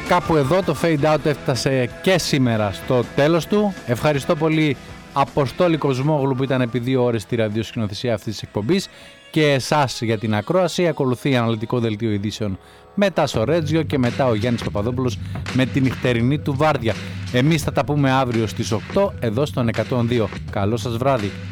κάπου εδώ το Fade Out έφτασε και σήμερα στο τέλος του. Ευχαριστώ πολύ Αποστόλη Κοσμόγλου που ήταν επί 2 ώρες στη ραδιοσκηνοθεσία αυτής της εκπομπής και εσάς για την ακρόαση. Ακολουθεί αναλυτικό δελτίο ειδήσεων μετά στο Ρέτζιο και μετά ο Γιάννης Παπαδόπουλος με τη νυχτερινή του βάρδια. Εμείς θα τα πούμε αύριο στις 8 εδώ στον 102. Καλό σας βράδυ.